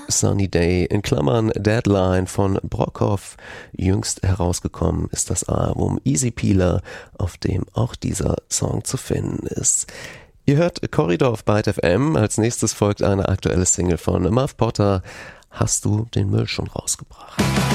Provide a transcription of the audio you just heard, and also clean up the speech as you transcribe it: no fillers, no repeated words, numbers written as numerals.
Sunny Day in Klammern Deadline von Brockhoff. Jüngst herausgekommen ist das Album Easy Peeler, auf dem auch dieser Song zu finden ist. Ihr hört Corridor auf Byte FM. Als nächstes folgt eine aktuelle Single von Muff Potter. Hast du den Müll schon rausgebracht?